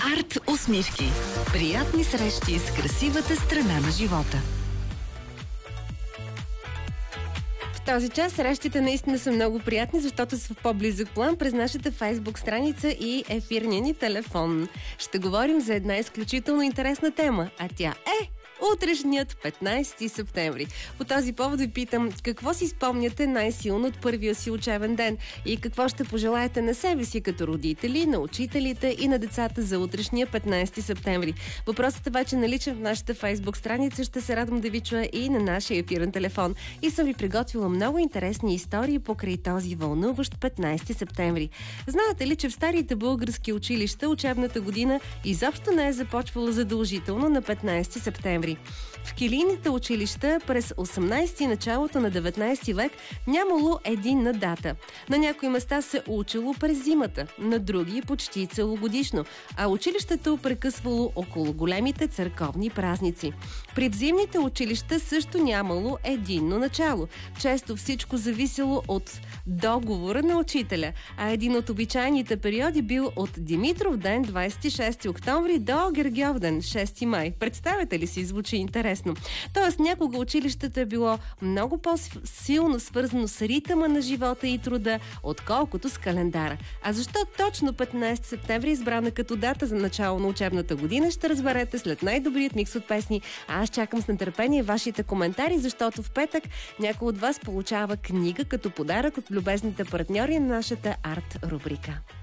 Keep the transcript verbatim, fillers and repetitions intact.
Арт усмивки. Приятни срещи с красивата страна на живота. В този час срещите наистина са много приятни, защото са в по-близък план през нашата фейсбук страница и ефирния ни телефон. Ще говорим за една изключително интересна тема, а тя е утрешният петнайсети септември. По този повод ви питам, какво си спомняте най-силно от първия си учебен ден и какво ще пожелаете на себе си като родители, на учителите и на децата за утрешния петнайсети септември. Въпросът е вече наличен в нашата фейсбук страница. Ще се радвам да ви чуя и на нашия ефирен телефон. И съм ви приготвила много интересни истории покрай този вълнуващ петнайсети септември. Знаете ли, че в старите български училища учебната година изобщо не е започвала задължително на петнайсети септември? В килийните училища през осемнайсети и началото на деветнайсети век нямало единна дата. На някои места се учило през зимата, на други почти целогодишно, а училището прекъсвало около големите църковни празници. При зимните училища също нямало единно начало. Често всичко зависело от договора на учителя, а един от обичайните периоди бил от Димитров ден, двайсет и шести октомври, до Гергьов ден, шести май. Представете ли си, звучи интересно. Тоест, някога училището е било много по-силно свързано с ритъма на живота и труда, отколкото с календара. А защо точно петнайсети септември е избрана като дата за начало на учебната година, ще разберете след най-добрият микс от песни. А аз чакам с нетърпение вашите коментари, защото в петък някой от вас получава книга като подарък от любезните партньори на нашата арт рубрика.